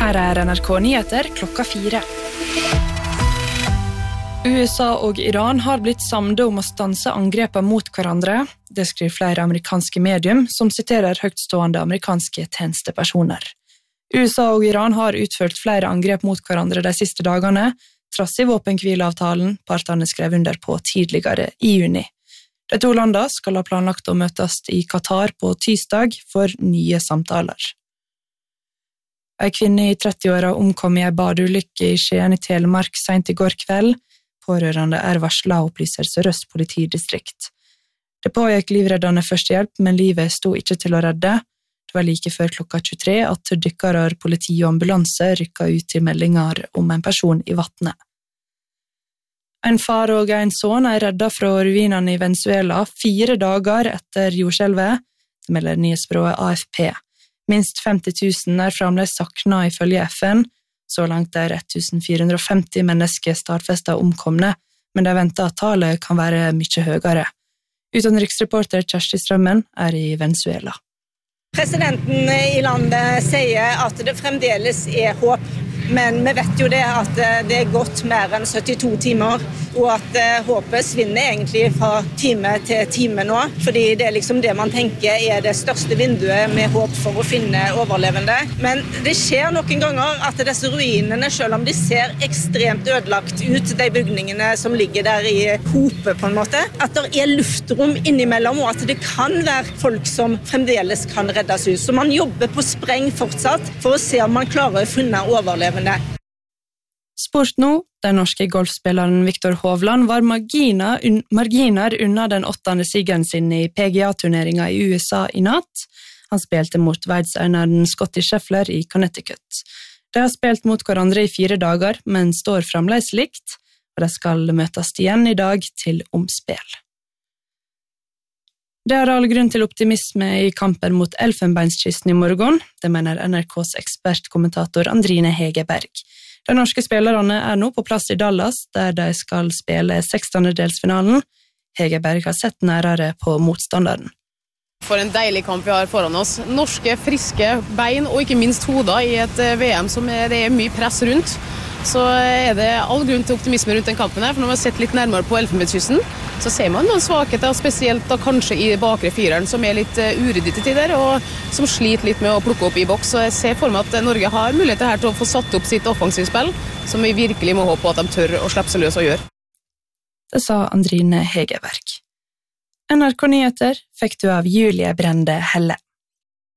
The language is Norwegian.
Her NRK Nyheter klokka 4. USA og Iran har blitt samde om å stanse angrepen mot hverandre. Det skriver flere amerikanske medium, som siterer høytstående amerikanske tjenestepersoner. USA og Iran har utført flere angrep mot hverandre de siste dagene, trass i våpenhvileavtalen partene skrev under på tidligere i juni. De to landene skal ha planlagt å møtes i Qatar på tirsdag for nye samtaler. En kvinne i 30-åra omkom i en badeulykke i Skien i Telemark sent i går kveld. Pårørende varslet, opplyser Sør-Øst politidistrikt. Det pågikk livreddende førstehjelp, men livet sto ikke til å redde. Det var like før klokka 23 at dykkere, politi og ambulanse rykket ut til meldinger om en person i vattnet. En far og en sønn reddet fra ruinene i Venezuela 4 dager etter jordskjelvet, det melder nyhetsbyrået AFP. Minst 50 000 fremdeles savnet ifølge FN. Så langt 1450 mennesker stadfestet omkomne, men de venter at tallet kan være mye høyere. Utenriksreporter Kjersti Strømmen i Venezuela. Presidenten i landet sier at det fremdeles håp, men vi vet jo det at det gått mer enn 72 timer, og at håpet svinner egentlig fra time til time nå, fordi det liksom det man tenker det største vinduet med håp for å finne overlevende. Men det skjer noen ganger at disse ruinene, selv om de ser ekstremt ødelagt ut, de bygningene som ligger der i hope på en måte, at det luftrom innimellom, og at det kan være folk som fremdeles kan reddes ut. Så man jobber på spreng fortsatt for å se om man klarer å finne overlevende. Sport nå, den norske golfspilleren Viktor Hovland var marginer unna den 8. sigeren sin i PGA-turneringen i USA i natt. Han spilte mot verdenseieren Scottie Scheffler i Connecticut. De har spilt mot hverandre i 4 dager, men står fremdeles likt, og de skal møtes igjen i dag til omspill. Det all grunn til optimisme i kampen mot Elfenbenskysten i morgen, det mener NRKs ekspertkommentator Andrine Hegerberg. De norske spillerne nå på plass i Dallas, der de skal spille 16-delsfinalen. Hegerberg har sett nærere på motstanderen. For en deilig kamp vi har foran oss. Norske, friske bein og ikke minst hoder i et VM som det mye press rundt. Så det all grunn til optimisme rundt den kampen her, for når man har sett litt nærmere på Elfenbenskysten, så ser man noen svakheter, spesielt da kanskje i bakre fireren, som litt uryddig til tider, og som sliter litt med å plukke opp i boks. Så jeg ser for meg at Norge har muligheter her til å få satt opp sitt offensivspill, som vi virkelig må håpe på at de tør å slippe seg løs og gjøre. Det sa Andrine Hegerberg. NRK Nyheter fikk du av Julie Brende Helle.